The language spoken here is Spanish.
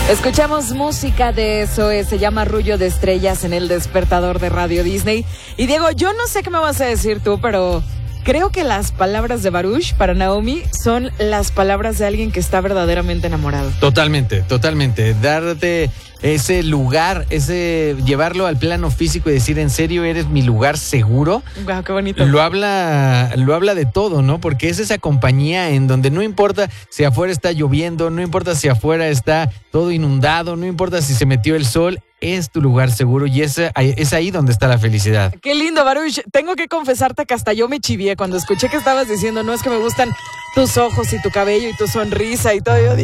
Escuchamos música de Zoe, se llama Arrullo de Estrellas en el despertador de Radio Disney. Y Diego, yo no sé qué me vas a decir tú, pero creo que las palabras de Baruch para Naomi son las palabras de alguien que está verdaderamente enamorado. Totalmente. Darte ese lugar, llevarlo al plano físico y decir, ¿en serio eres mi lugar seguro? Wow, qué bonito. Lo habla de todo, ¿no? Porque es esa compañía en donde no importa si afuera está lloviendo, no importa si afuera está todo inundado, no importa si se metió el sol, es tu lugar seguro y es ahí donde está la felicidad. Qué lindo, Baruch. Tengo que confesarte que hasta yo me chivié cuando escuché que estabas diciendo, no, es que me gustan tus ojos y tu cabello y tu sonrisa y todo. Yo